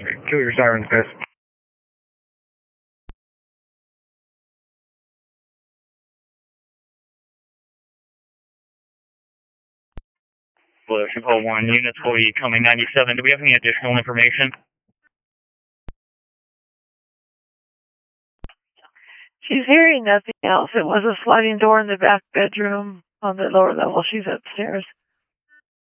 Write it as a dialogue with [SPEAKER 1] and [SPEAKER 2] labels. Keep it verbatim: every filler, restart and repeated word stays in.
[SPEAKER 1] Kill your sirens, guys. Ocean Call one, units will be coming ninety-seven. Do we have any additional information?
[SPEAKER 2] She's hearing nothing else. It was a sliding door in the back bedroom on the lower level. She's upstairs.